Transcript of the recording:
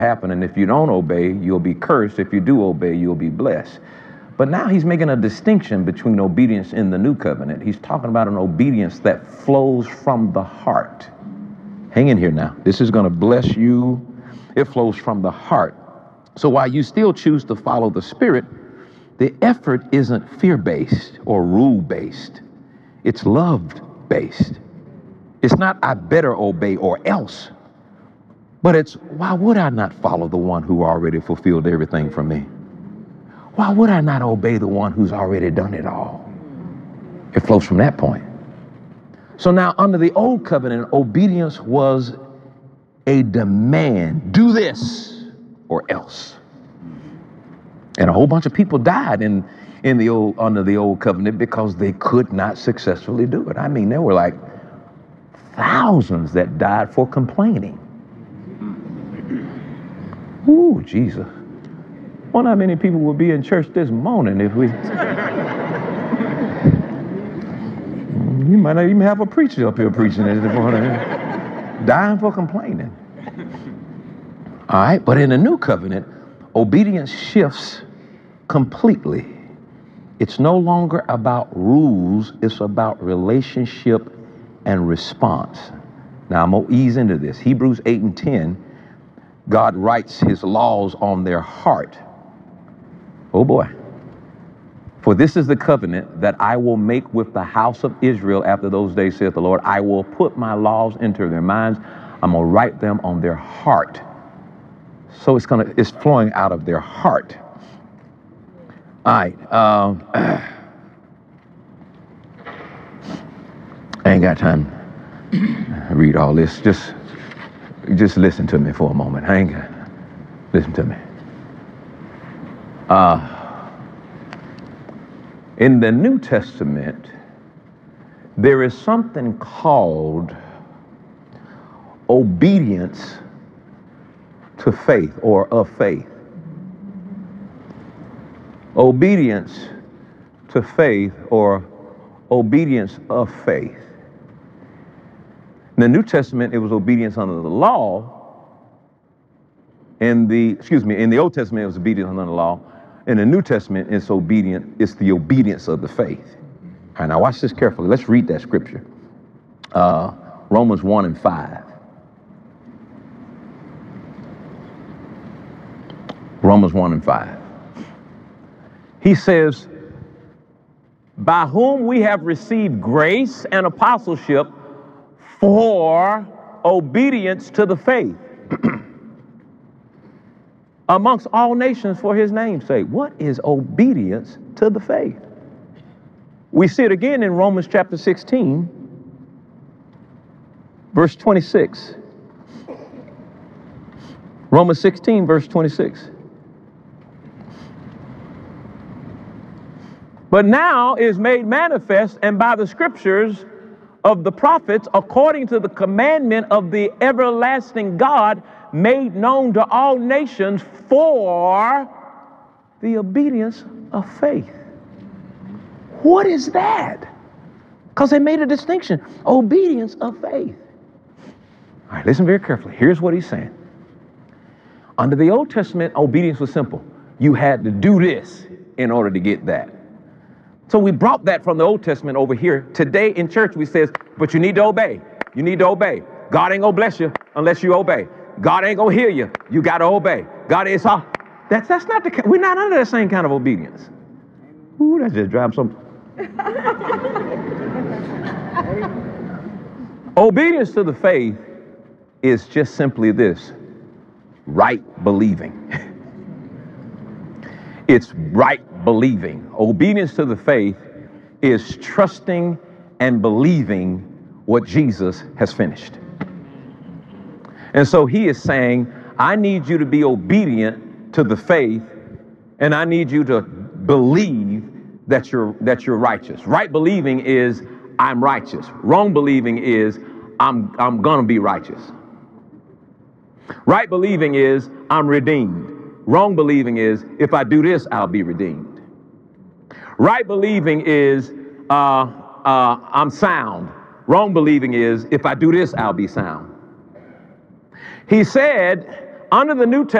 happen. And if you don't obey, you'll be cursed. If you do obey, you'll be blessed. But now he's making a distinction between obedience in the new covenant. He's talking about an obedience that flows from the heart. Hang in here now. This is going to bless you. It flows from the heart. So while you still choose to follow the Spirit, the effort isn't fear-based or rule-based. It's love-based. It's not, I better obey or else. But it's, why would I not follow the one who already fulfilled everything for me? Why would I not obey the one who's already done it all? It flows from that point. So now under the old covenant, obedience was a demand. Do this or else. And a whole bunch of people died under the old covenant because they could not successfully do it. I mean, there were like thousands that died for complaining. Ooh, Jesus. Wonder how many people would be in church this morning if we... You might not even have a preacher up here preaching this morning. Dying for complaining. All right, but in the new covenant, obedience shifts completely. It's no longer about rules, it's about relationship and response. Now I'm going to ease into this. Hebrews 8 and 10, God writes his laws on their heart. Oh boy. For this is the covenant that I will make with the house of Israel after those days, saith the Lord. I will put my laws into their minds. I'm going to write them on their heart. So it's flowing out of their heart. All right. I ain't got time to read all this. Just listen to me for a moment. Listen to me. In the New Testament, there is something called obedience to faith or of faith. Obedience to faith or obedience of faith. In the New Testament, it was obedience under the law. In the Old Testament, it was obedience under the law. In the New Testament, it's the obedience of the faith. All right, now watch this carefully. Let's read that scripture. Romans 1 and 5. Romans 1 and 5. He says, by whom we have received grace and apostleship for obedience to the faith amongst all nations for his name's sake. What is obedience to the faith? We see it again in Romans chapter 16, verse 26. Romans 16, verse 26. But now is made manifest and by the scriptures of the prophets, according to the commandment of the everlasting God, made known to all nations for the obedience of faith. What is that? Because they made a distinction. Obedience of faith. All right, listen very carefully. Here's what he's saying. Under the Old Testament, obedience was simple. You had to do this in order to get that. So we brought that from the Old Testament over here. Today in church we says, but you need to obey. You need to obey. God ain't gonna bless you unless you obey. God ain't gonna hear you. You gotta obey. God is all. That's not the. We're not under that same kind of obedience. Ooh, that just drives some. Obedience to the faith is just simply this: right believing. It's right believing. Obedience to the faith is trusting and believing what Jesus has finished. And so he is saying, I need you to be obedient to the faith, and I need you to believe that you're righteous. Right believing is I'm righteous. Wrong believing is I'm gonna be righteous. Right believing is I'm redeemed. Wrong believing is if I do this, I'll be redeemed. Right believing is I'm sound. Wrong believing is if I do this, I'll be sound. He said, Under the New Testament,